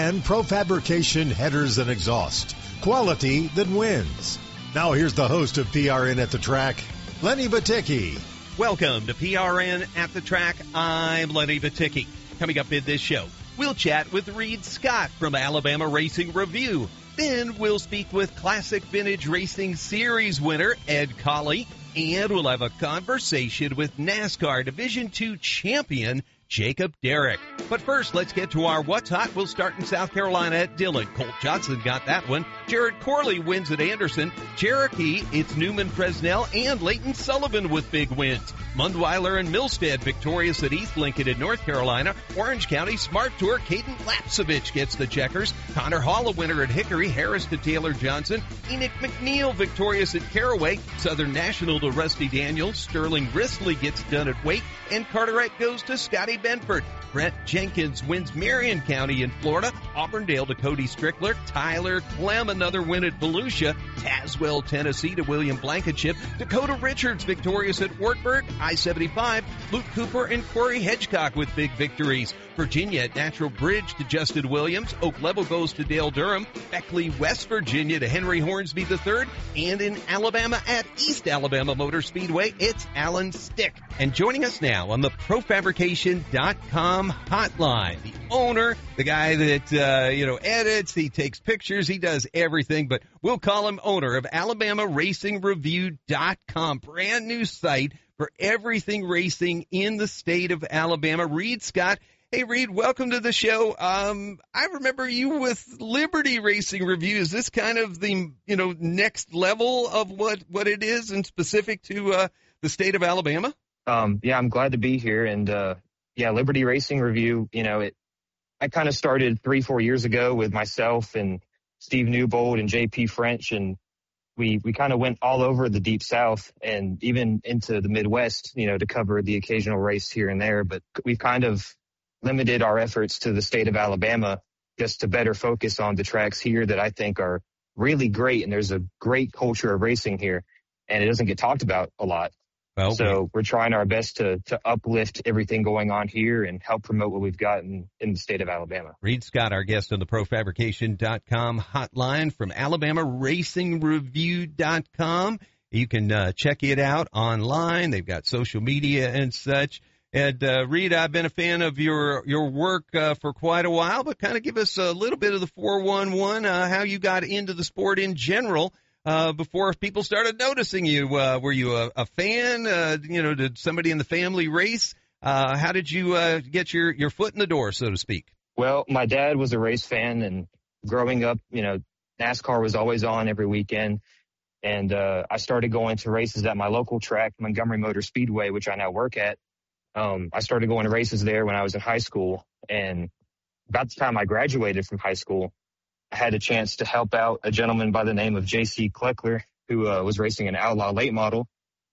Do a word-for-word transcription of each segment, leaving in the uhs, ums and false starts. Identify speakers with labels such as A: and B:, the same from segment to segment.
A: and Profabrication Headers and Exhaust. Quality that wins. Now here's the host of P R N at the Track, Lenny Batycki.
B: Welcome to P R N at the Track. I'm Lenny Batycki. Coming up in this show, we'll chat with Reed Scott from Alabama Racing Review. Then we'll speak with Classic Vintage Racing Series winner Ed Colley. And we'll have a conversation with NASCAR Division two champion Jacob Derrick. But first, let's get to our What's Hot. We'll start in South Carolina at Dillon. Colt Johnson got that one. Jared Corley wins at Anderson. Cherokee, it's Newman Fresnel and Leighton Sullivan with big wins. Mundweiler and Milstead victorious at East Lincoln in North Carolina. Orange County Smart Tour, Caden Lapsevich gets the checkers. Connor Hall a winner at Hickory. Harris to Taylor Johnson. Enoch McNeil victorious at Caraway. Southern National to Rusty Daniels. Sterling Risley gets done at Wake. And Carteret goes to Scotty Benford. Brent Jenkins wins Marion County in Florida. Auburndale to Cody Strickler. Tyler Clem another win at Volusia. Tazewell, Tennessee to William Blankenship. Dakota Richards victorious at Wartburg. I seventy-five. Luke Cooper and Corey Hedgecock with big victories. Virginia at Natural Bridge to Justin Williams. Oak Level goes to Dale Durham. Beckley, West Virginia to Henry Hornsby the third. And in Alabama at East Alabama Motor Speedway, it's Alan Stick. And joining us now on the Profabrication dot com hotline, the owner, the guy that, uh, you know, edits, he takes pictures, he does everything, but we'll call him owner of Alabama Racing Review dot com, brand new site for everything racing in the state of Alabama. Reed Scott. Hey, Reed, welcome to the show. Um, I remember you with Liberty Racing Review. Is this kind of the, you know, next level of what, what it is and specific to uh, the state of Alabama?
C: Um, yeah, I'm glad to be here. And, uh, yeah, Liberty Racing Review, you know, it, I kind of started three, four years ago with myself and Steve Newbold and J P French. And we, we kind of went all over the Deep South and even into the Midwest, you know, to cover the occasional race here and there. But we've kind of limited our efforts to the state of Alabama just to better focus on the tracks here that I think are really great. And there's a great culture of racing here, and it doesn't get talked about a lot. Well, so we're trying our best to to uplift everything going on here and help promote what we've got in, in the state of Alabama.
B: Reed Scott, our guest on the Profabrication dot com hotline from Alabama Racing Review dot com. You can uh, check it out online. They've got social media and such. And, uh, Reed, I've been a fan of your your work uh, for quite a while, but kind of give us a little bit of the four one one, uh, how you got into the sport in general uh, before people started noticing you. Uh, were you a, a fan? Uh, you know, did somebody in the family race? Uh, how did you uh, get your, your foot in the door, so to speak?
C: Well, my dad was a race fan, and growing up, you know, NASCAR was always on every weekend. And uh, I started going to races at my local track, Montgomery Motor Speedway, which I now work at. Um, I started going to races there when I was in high school, and about the time I graduated from high school, I had a chance to help out a gentleman by the name of J C Kleckler, who uh, was racing an Outlaw late model,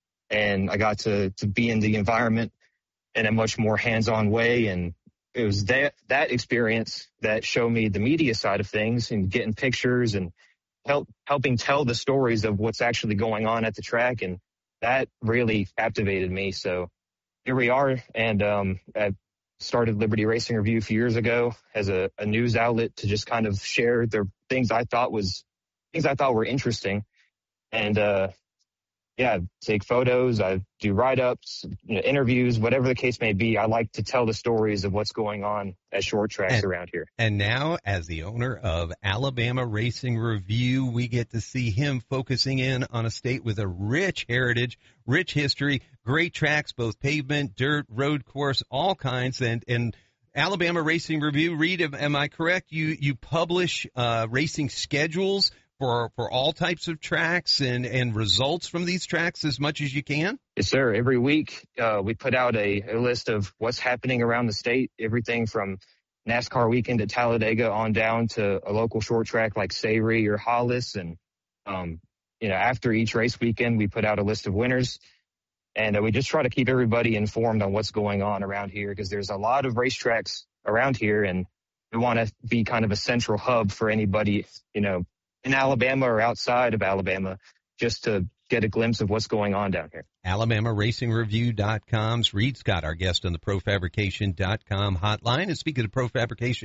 C: and I got to to be in the environment in a much more hands-on way, and it was that that experience that showed me the media side of things and getting pictures and help helping tell the stories of what's actually going on at the track, and that really captivated me. So here we are, and um, I started Liberty Racing Review a few years ago as a, a news outlet to just kind of share the things I thought was things I thought were interesting, and uh, yeah, take photos. I do write-ups, you know, interviews, whatever the case may be. I like to tell the stories of what's going on at short tracks
B: and,
C: around here.
B: And now, as the owner of Alabama Racing Review, we get to see him focusing in on a state with a rich heritage, rich history, great tracks, both pavement, dirt, road course, all kinds. And, and Alabama Racing Review, Reed, am, am I correct? You, you publish uh, racing schedules for for all types of tracks and, and results from these tracks as much as you can?
C: Yes, sir. Every week uh, we put out a, a list of what's happening around the state, everything from NASCAR weekend at Talladega on down to a local short track like Sayre or Hollis. And, um, you know, after each race weekend, we put out a list of winners. And uh, we just try to keep everybody informed on what's going on around here because there's a lot of racetracks around here. And we want to be kind of a central hub for anybody, you know, in Alabama or outside of Alabama, just to get a glimpse of what's going on down here.
B: Alabama Racing Review dot com's Reed Scott, our guest on the Profabrication dot com hotline. And speaking of Profabrication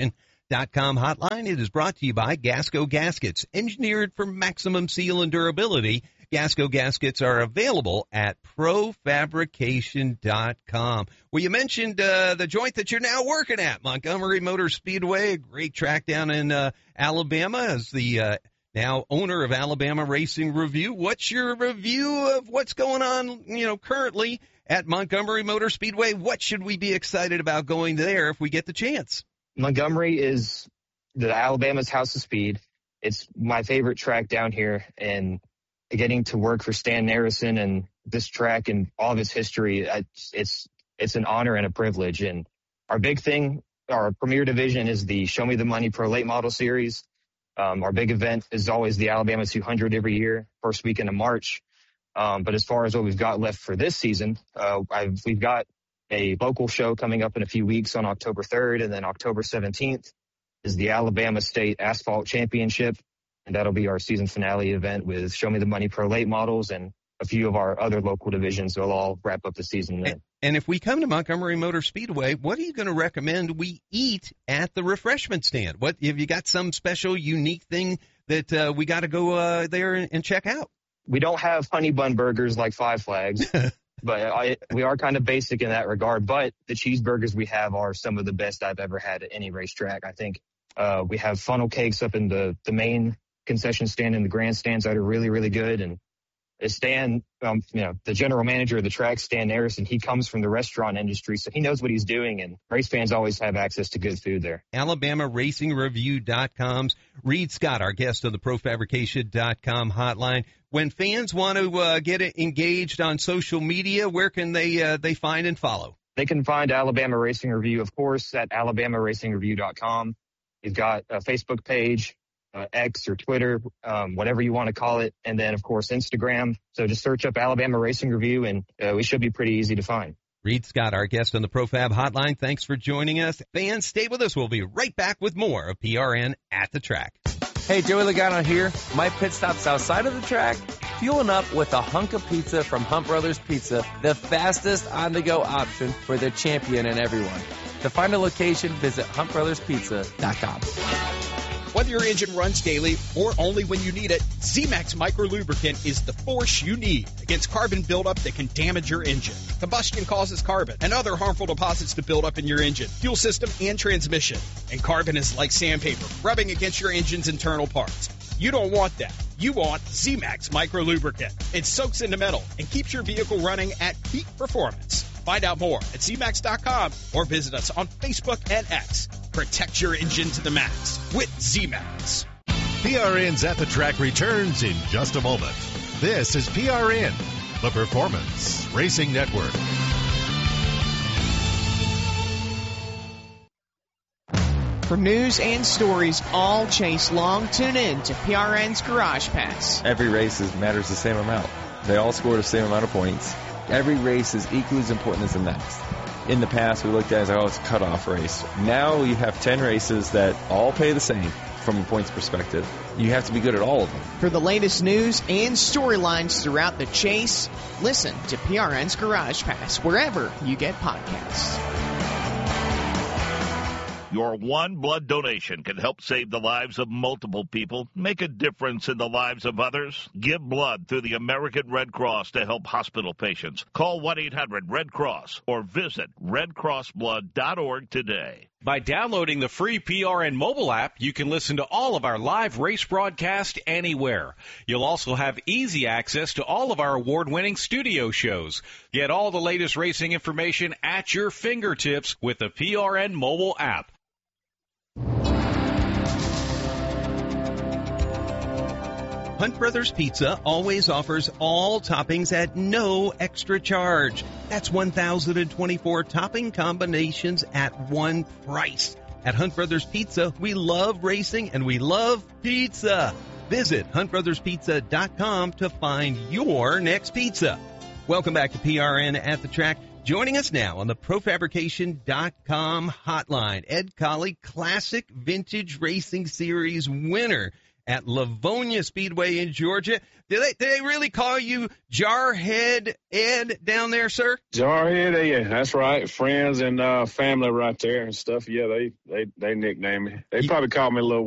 B: dot com hotline. It is brought to you by Gasco Gaskets, engineered for maximum seal and durability. Gasco Gaskets are available at pro fabrication dot com. Well, you mentioned uh, the joint that you're now working at, Montgomery Motor Speedway, a great track down in uh, Alabama, as the uh, now owner of Alabama Racing Review. What's your review of what's going on, you know, currently at Montgomery Motor Speedway? What should we be excited about going there if we get the chance?
C: Montgomery is the Alabama's House of Speed. It's my favorite track down here, and getting to work for Stan Narrison and this track and all of its history, it's, it's, it's an honor and a privilege. And our big thing, our premier division, is the Show Me the Money Pro Late Model Series. Um, our big event is always the Alabama two hundred every year, first weekend of March. Um, but as far as what we've got left for this season, uh, I've, we've got a local show coming up in a few weeks on October third, and then October seventeenth is the Alabama State Asphalt Championship. And that'll be our season finale event with Show Me the Money Pro Late Models, and a few of our other local divisions will all wrap up the season then.
B: And if we come to Montgomery Motor Speedway, what are you going to recommend we eat at the refreshment stand? What have you got some special, unique thing that uh, we got to go uh, there and, and check out?
C: We don't have honey bun burgers like Five Flags, but I, we are kind of basic in that regard. But the cheeseburgers we have are some of the best I've ever had at any racetrack. I think uh, we have funnel cakes up in the, the main concession stand in the grandstands that are really, really good. And Stan, um, you know, the general manager of the track, Stan Harrison, he comes from the restaurant industry, so he knows what he's doing, and race fans always have access to good food there.
B: Alabama Racing Review dot com's Reed Scott, our guest on the pro fabrication dot com hotline. When fans want to uh, get engaged on social media, where can they uh, they find and follow?
C: They can find Alabama Racing Review, of course, at Alabama Racing Review dot com. You've got a Facebook page, Uh, X or Twitter, um, whatever you want to call it. And then, of course, Instagram. So just search up Alabama Racing Review, and uh, we should be pretty easy to find.
B: Reed Scott, our guest on the ProFab Hotline. Thanks for joining us. Fans, stay with us. We'll be right back with more of P R N at the Track.
D: Hey, Joey Logano here. My pit stop's outside of the track, fueling up with a hunk of pizza from Hunt Brothers Pizza, the fastest on-the-go option for the champion and everyone. To find a location, visit hunt brothers pizza dot com.
E: Whether your engine runs daily or only when you need it, Z-Max Micro Lubricant is the force you need against carbon buildup that can damage your engine. Combustion causes carbon and other harmful deposits to build up in your engine, fuel system, and transmission. And carbon is like sandpaper, rubbing against your engine's internal parts. You don't want that. You want Z-Max Micro Lubricant. It soaks into metal and keeps your vehicle running at peak performance. Find out more at Z max dot com or visit us on Facebook and X. Protect your engine to the max with Z-Max.
A: P R N's At the Track returns in just a moment. This is P R N, the Performance Racing Network.
F: For news and stories all chase long, tune in to P R N's Garage Pass.
G: Every race is, matters the same amount. They all score the same amount of points. Every race is equally as important as the next. In the past, we looked at it as, oh, it's a cutoff race. Now you have ten races that all pay the same from a points perspective. You have to be good at all of them.
F: For the latest news and storylines throughout the chase, listen to P R N's Garage Pass wherever you get podcasts.
H: Your one blood donation can help save the lives of multiple people, make a difference in the lives of others. Give blood through the American Red Cross to help hospital patients. Call one eight hundred red cross or visit red cross blood dot org today.
I: By downloading the free P R N mobile app, you can listen to all of our live race broadcast anywhere. You'll also have easy access to all of our award-winning studio shows. Get all the latest racing information at your fingertips with the P R N mobile app.
B: Hunt Brothers Pizza always offers all toppings at no extra charge. That's one thousand twenty-four topping combinations at one price. At Hunt Brothers Pizza, we love racing and we love pizza. Visit hunt brothers pizza dot com to find your next pizza. Welcome back to P R N at the Track. Joining us now on the pro fabrication dot com hotline, Ed Colley, Classic Vintage Racing Series winner. at Livonia Speedway in Georgia. Do they, do they really call you Jarhead Ed down there, sir?
J: Jarhead, yeah, that's right. Friends and uh, family right there and stuff. Yeah, they, they, they nickname me. They probably call me a little